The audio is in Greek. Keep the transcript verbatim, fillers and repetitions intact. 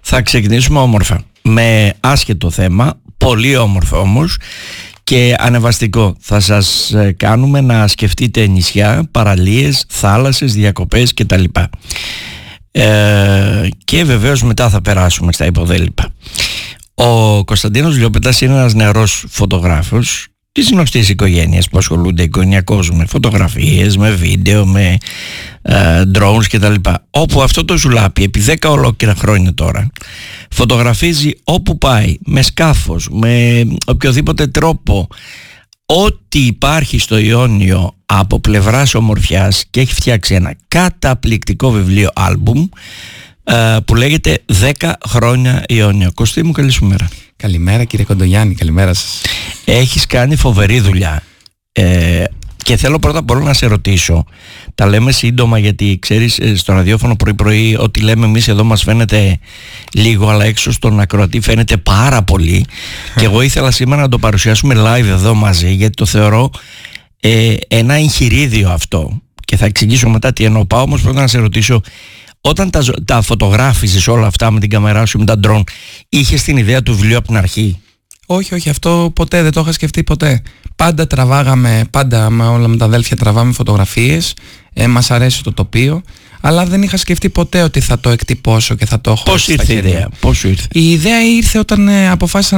Θα ξεκινήσουμε όμορφα με άσχετο θέμα, πολύ όμορφο όμως και ανεβαστικό. Θα σας κάνουμε να σκεφτείτε νησιά, παραλίες, θάλασσες, διακοπές κτλ. Ε, και βεβαίως μετά θα περάσουμε στα υποδέλυπα. Ο Κωνσταντίνος Λιόπετας είναι ένας νεαρός φωτογράφος της γνωστής οικογένειας που ασχολούνται οικογενειακώς με φωτογραφίες, με βίντεο, με ε, drones κτλ. Όπου αυτό το ζουλάπι επί δέκα ολόκληρα χρόνια τώρα φωτογραφίζει όπου πάει, με σκάφος, με οποιοδήποτε τρόπο, ό,τι υπάρχει στο Ιόνιο από πλευράς ομορφιάς, και έχει φτιάξει ένα καταπληκτικό βιβλίο άλμπουμ ε, που λέγεται δέκα χρόνια Ιόνιο. Κωστή μου, καλή σου μέρα. Καλημέρα κύριε Κοντογιάννη, καλημέρα σας. Έχεις κάνει φοβερή δουλειά ε, και θέλω πρώτα απ' όλα να σε ρωτήσω. Τα λέμε σύντομα γιατί ξέρεις στο ραδιόφωνο πρωί πρωί ό,τι λέμε εμείς εδώ μας φαίνεται λίγο, αλλά έξω στον ακροατή φαίνεται πάρα πολύ. Και εγώ ήθελα σήμερα να το παρουσιάσουμε live εδώ μαζί, γιατί το θεωρώ ε, ένα εγχειρίδιο αυτό και θα εξηγήσω μετά τι εννοώ. Πάω όμως πρώτα να σε ρωτήσω, όταν τα, τα φωτογράφιζες όλα αυτά με την καμερά σου, με τα drone, είχες την ιδέα του βιβλίου από την αρχή? Όχι, όχι, αυτό ποτέ δεν το είχα σκεφτεί ποτέ. Πάντα τραβάγαμε, πάντα με όλα με τα αδέλφια τραβάμε φωτογραφίες, ε, μας αρέσει το τοπίο, αλλά δεν είχα σκεφτεί ποτέ ότι θα το εκτυπώσω και θα το έχω. Πώς ήρθε η ιδέα, πώς σου ήρθε? Η ιδέα ήρθε όταν ε, αποφάσισα